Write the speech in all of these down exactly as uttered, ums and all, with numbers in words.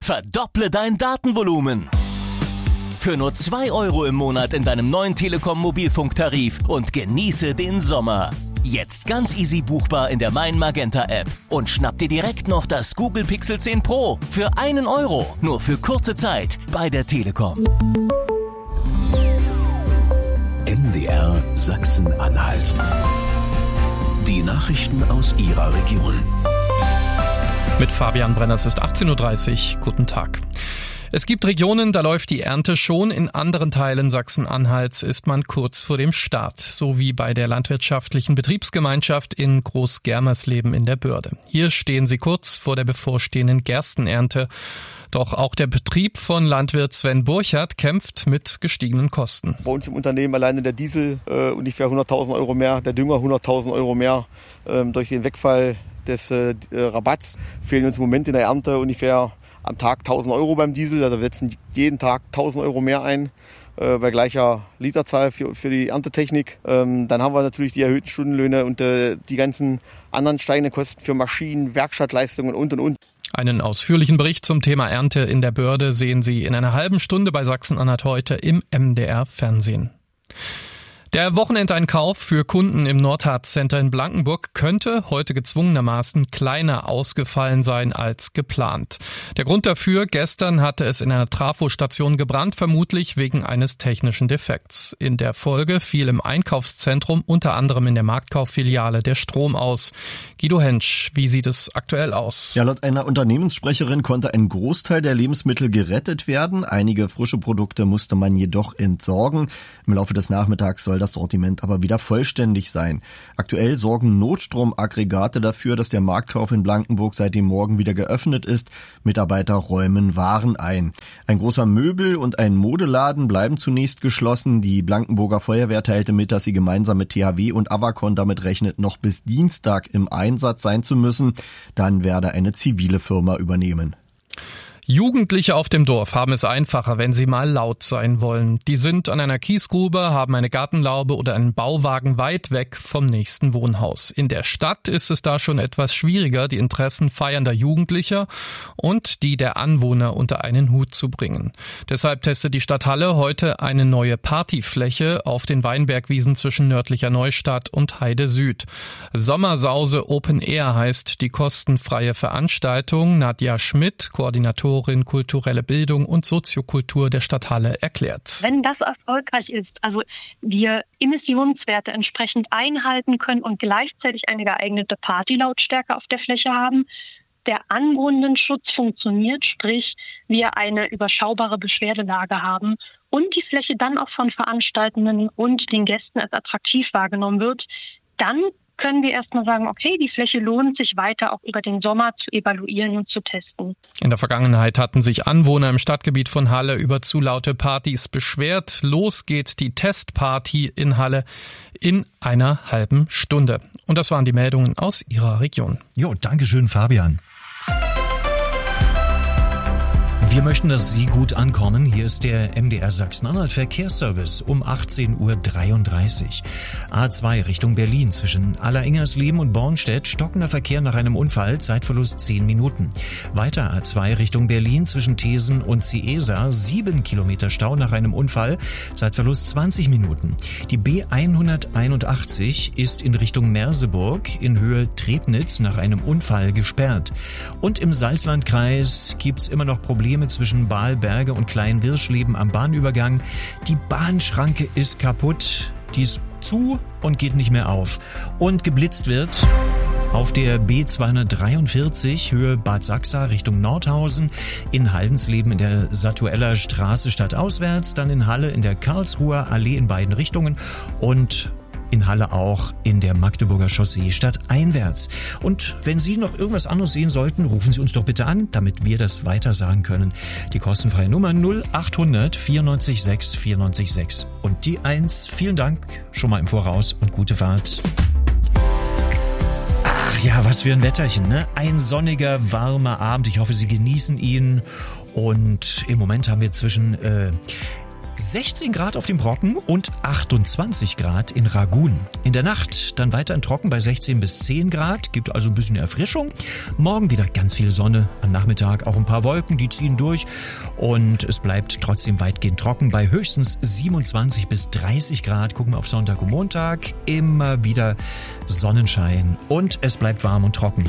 Verdopple dein Datenvolumen. Für nur zwei Euro im Monat in deinem neuen Telekom-Mobilfunktarif und genieße den Sommer. Jetzt ganz easy buchbar in der Mein Magenta App. Und schnapp dir direkt noch das Google Pixel zehn Pro für einen Euro. Nur für kurze Zeit bei der Telekom. M D R Sachsen-Anhalt. Die Nachrichten aus Ihrer Region. Mit Fabian Brenner, es ist achtzehn Uhr dreißig. Guten Tag. Es gibt Regionen, da läuft die Ernte schon. In anderen Teilen Sachsen-Anhalts ist man kurz vor dem Start. So wie bei der landwirtschaftlichen Betriebsgemeinschaft in Groß-Germersleben in der Börde. Hier stehen sie kurz vor der bevorstehenden Gerstenernte. Doch auch der Betrieb von Landwirt Sven Burchardt kämpft mit gestiegenen Kosten. Bei uns im Unternehmen alleine der Diesel äh, ungefähr hunderttausend Euro mehr, der Dünger hunderttausend Euro mehr. Ähm, durch den Wegfall des äh, Rabatts fehlen uns im Moment in der Ernte ungefähr am Tag tausend Euro beim Diesel. Also wir setzen jeden Tag tausend Euro mehr ein äh, bei gleicher Literzahl für, für die Erntetechnik. Ähm, dann haben wir natürlich die erhöhten Stundenlöhne und äh, die ganzen anderen steigenden Kosten für Maschinen, Werkstattleistungen und und und. Einen ausführlichen Bericht zum Thema Ernte in der Börde sehen Sie in einer halben Stunde bei Sachsen-Anhalt heute im M D R Fernsehen. Der Wochenendeinkauf für Kunden im Nordharz Center in Blankenburg könnte heute gezwungenermaßen kleiner ausgefallen sein als geplant. Der Grund dafür: gestern hatte es in einer Trafostation gebrannt, vermutlich wegen eines technischen Defekts. In der Folge fiel im Einkaufszentrum, unter anderem in der Marktkauf-Filiale, der Strom aus. Guido Hensch, wie sieht es aktuell aus? Ja, laut einer Unternehmenssprecherin konnte ein Großteil der Lebensmittel gerettet werden. Einige frische Produkte musste man jedoch entsorgen. Im Laufe des Nachmittags soll das Sortiment aber wieder vollständig sein. Aktuell sorgen Notstromaggregate dafür, dass der Marktkauf in Blankenburg seit dem Morgen wieder geöffnet ist. Mitarbeiter räumen Waren ein. Ein großer Möbel- und ein Modeladen bleiben zunächst geschlossen. Die Blankenburger Feuerwehr teilte mit, dass sie gemeinsam mit T H W und Avacon damit rechnet, noch bis Dienstag im Einsatz sein zu müssen. Dann werde eine zivile Firma übernehmen. Jugendliche auf dem Dorf haben es einfacher, wenn sie mal laut sein wollen. Die sind an einer Kiesgrube, haben eine Gartenlaube oder einen Bauwagen weit weg vom nächsten Wohnhaus. In der Stadt ist es da schon etwas schwieriger, die Interessen feiernder Jugendlicher und die der Anwohner unter einen Hut zu bringen. Deshalb testet die Stadthalle heute eine neue Partyfläche auf den Weinbergwiesen zwischen nördlicher Neustadt und Heide Süd. Sommersause Open Air heißt die kostenfreie Veranstaltung. Nadja Schmidt, Koordinatorin kulturelle Bildung und Soziokultur der Stadthalle, erklärt. Wenn das erfolgreich ist, also wir Emissionswerte entsprechend einhalten können und gleichzeitig eine geeignete Partylautstärke auf der Fläche haben, der Anwohnerschutz funktioniert, sprich wir eine überschaubare Beschwerdelage haben und die Fläche dann auch von Veranstaltenden und den Gästen als attraktiv wahrgenommen wird, dann können wir erstmal sagen, okay, die Fläche lohnt sich weiter auch über den Sommer zu evaluieren und zu testen. In der Vergangenheit hatten sich Anwohner im Stadtgebiet von Halle über zu laute Partys beschwert. Los geht die Testparty in Halle in einer halben Stunde. Und das waren die Meldungen aus Ihrer Region. Jo, dankeschön, Fabian. Wir möchten, dass Sie gut ankommen. Hier ist der M D R Sachsen-Anhalt Verkehrsservice um achtzehn Uhr dreiunddreißig. A zwei Richtung Berlin zwischen Alleringers-Leben und Bornstedt. Stockender Verkehr nach einem Unfall, Zeitverlust zehn Minuten. Weiter A zwei Richtung Berlin zwischen Thesen und Ciesa. sieben Kilometer Stau nach einem Unfall, Zeitverlust zwanzig Minuten. Die B hunderteinundachtzig ist in Richtung Merseburg in Höhe Trebnitz nach einem Unfall gesperrt. Und im Salzlandkreis gibt's immer noch Probleme zwischen Balberge und Kleinwirschleben am Bahnübergang. Die Bahnschranke ist kaputt, die ist zu und geht nicht mehr auf. Und geblitzt wird auf der B zweihundertdreiundvierzig Höhe Bad Sachsa Richtung Nordhausen, in Haldensleben in der Satueller Straße stadtauswärts, dann in Halle in der Karlsruher Allee in beiden Richtungen und in Halle auch in der Magdeburger Chaussee stadteinwärts. Und wenn Sie noch irgendwas anderes sehen sollten, rufen Sie uns doch bitte an, damit wir das weiter sagen können. Die kostenfreie Nummer null achthundert vierundneunzig sechs vierundneunzig sechs und die eins. Vielen Dank schon mal im Voraus und gute Fahrt. Ach ja, was für ein Wetterchen, ne? Ein sonniger, warmer Abend. Ich hoffe, Sie genießen ihn. Und im Moment haben wir zwischen äh, sechzehn Grad auf dem Brocken und achtundzwanzig Grad in Ragun. In der Nacht dann weiterhin trocken bei sechzehn bis zehn Grad, gibt also ein bisschen Erfrischung. Morgen wieder ganz viel Sonne, am Nachmittag auch ein paar Wolken, die ziehen durch und es bleibt trotzdem weitgehend trocken bei höchstens siebenundzwanzig bis dreißig Grad. Gucken wir auf Sonntag und Montag, immer wieder Sonnenschein und es bleibt warm und trocken.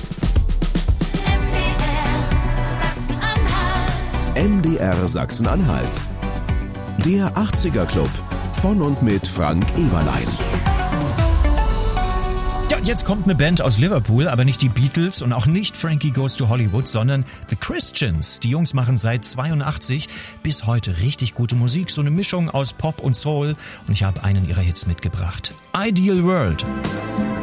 M D R Sachsen-Anhalt. Der achtziger Club von und mit Frank Eberlein. Ja, und jetzt kommt eine Band aus Liverpool, aber nicht die Beatles und auch nicht Frankie Goes to Hollywood, sondern The Christians. Die Jungs machen seit zweiundachtzig bis heute richtig gute Musik, so eine Mischung aus Pop und Soul. Und ich habe einen ihrer Hits mitgebracht. Ideal World.